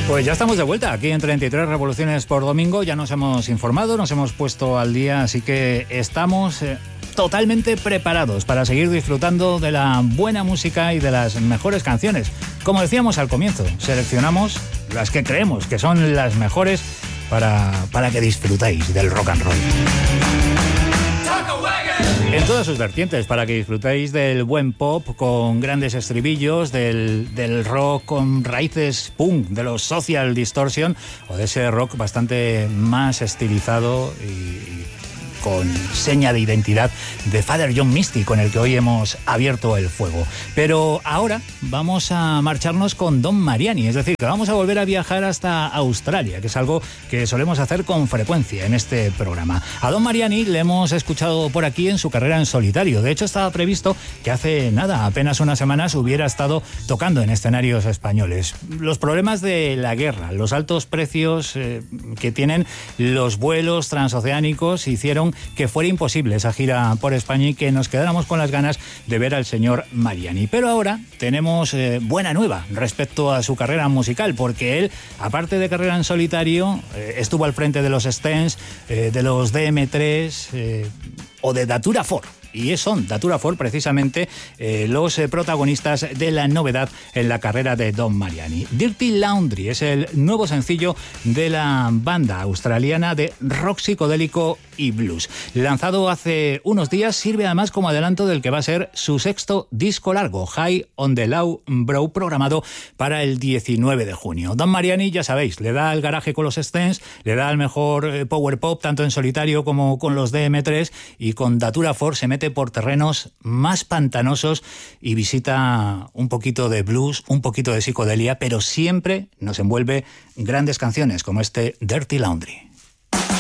Pues ya estamos de vuelta aquí en 33 Revoluciones por Domingo. Ya nos hemos informado, nos hemos puesto al día, así que estamos totalmente preparados para seguir disfrutando de la buena música y de las mejores canciones. Como decíamos al comienzo, seleccionamos las que creemos que son las mejores para que disfrutéis del rock and roll. En todas sus vertientes, para que disfrutéis del buen pop con grandes estribillos, del rock con raíces punk, de los Social Distortion o de ese rock bastante más estilizado y con seña de identidad de Father John Misty, con el que hoy hemos abierto el fuego. Pero ahora vamos a marcharnos con Don Mariani, es decir, que vamos a volver a viajar hasta Australia, que es algo que solemos hacer con frecuencia en este programa. A Don Mariani le hemos escuchado por aquí en su carrera en solitario. De hecho, estaba previsto que hace nada, apenas unas semanas, hubiera estado tocando en escenarios españoles. Los problemas de la guerra, los altos precios que tienen los vuelos transoceánicos hicieron que fuera imposible esa gira por España y que nos quedáramos con las ganas de ver al señor Mariani. Pero ahora tenemos buena nueva respecto a su carrera musical, porque él, aparte de carrera en solitario, estuvo al frente de los Stents, de los DM3 o de Datura 4. Y son Datura 4 precisamente los protagonistas de la novedad en la carrera de Don Mariani. Dirty Laundry es el nuevo sencillo de la banda australiana de rock psicodélico y blues. Lanzado hace unos días, sirve además como adelanto del que va a ser su sexto disco largo, High on the Low Brow, programado para el 19 de junio. Don Mariani, ya sabéis, le da al garaje con los Stents, le da al mejor power pop, tanto en solitario como con los DM3, y con Datura 4 se mete por terrenos más pantanosos y visita un poquito de blues, un poquito de psicodelia, pero siempre nos envuelve grandes canciones como este Dirty Laundry.